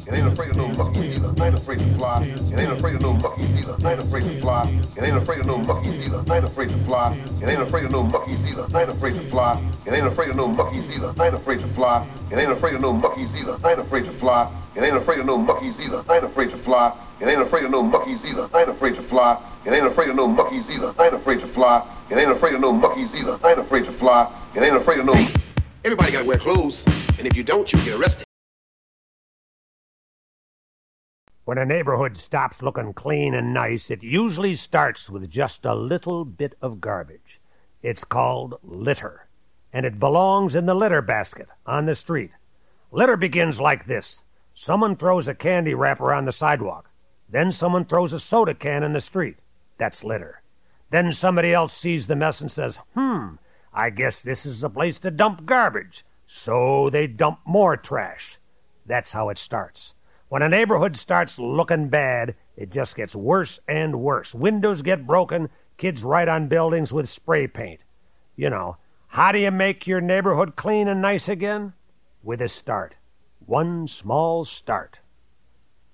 It ain't afraid of no monkeys either. I ain't afraid to fly. It ain't afraid of no monkeys either. I ain't afraid to fly. It ain't afraid of no monkeys either. I ain't afraid to fly. It ain't afraid of no monkeys either. I ain't afraid to fly. It ain't afraid of no monkeys either. I ain't afraid to fly. It ain't afraid of no monkeys either. I ain't afraid to fly. It ain't afraid of no monkeys either. I ain't afraid to fly. It ain't afraid of no monkeys either. I ain't afraid to fly. It ain't afraid of no monkeys either. I ain't afraid to fly. It ain't afraid of no monkeys either. I ain't afraid to fly. It ain't afraid of no. Everybody gotta wear clothes, and if you don't, you get arrested. When a neighborhood stops looking clean and nice, it usually starts with just a little bit of garbage. It's called litter, and it belongs in the litter basket on the street. Litter begins like this. Someone throws a candy wrapper on the sidewalk. Then someone throws a soda can in the street. That's litter. Then somebody else sees the mess and says, I guess this is the place to dump garbage. So they dump more trash. That's how it starts. When a neighborhood starts looking bad, it just gets worse and worse. Windows get broken, kids write on buildings with spray paint. You know, how do you make your neighborhood clean and nice again? With a start. One small start.